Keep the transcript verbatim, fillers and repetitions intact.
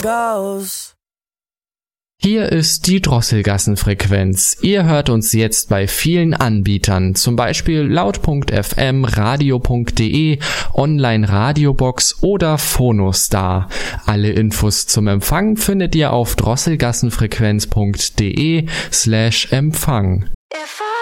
goes. Hier ist die Drosselgassenfrequenz. Ihr hört uns jetzt bei vielen Anbietern, zum Beispiel laut Punkt f m, radio Punkt de, Online Radiobox oder Phonostar. Alle Infos zum Empfang findet ihr auf drosselgassenfrequenz Punkt de slash Empfang. If